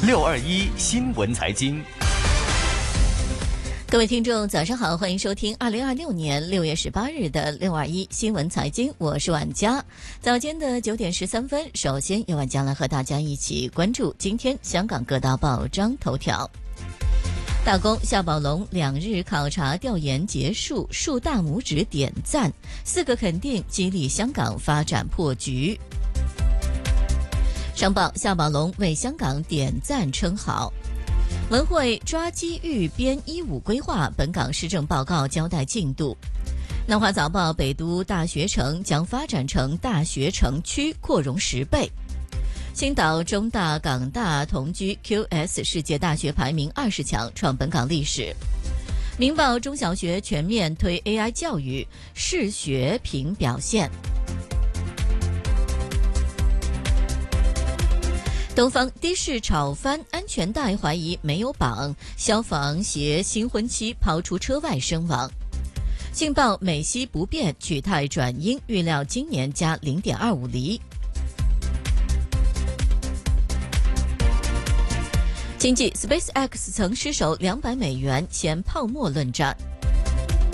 621新闻财经。 各位听众早上好，欢迎收听2026年6月18日的621新闻财经，我是婉佳。早间的9点13分，首先由婉佳来和大家一起关注今天香港各大报章头条。大公夏宝龙2日考察调研结束，竖大拇指点赞，4个肯定激励香港发展破局。商报夏宝龙为香港点赞称好。文汇抓机遇编15规划，本港施政报告交代进度。南华早报北都大学城将发展成大学城区，扩容10倍。青岛中大港大同居 QS 世界大学排名20强，创本港历史。明报中小学全面推 AI 教育，视学评表现。东方的士炒翻安全带，怀疑没有绑，消防携新婚妻抛出车外身亡。信报美息不变，取态转鹰，预料今年加0.25厘。经济 SpaceX 曾失守200美元，嫌泡沫论战。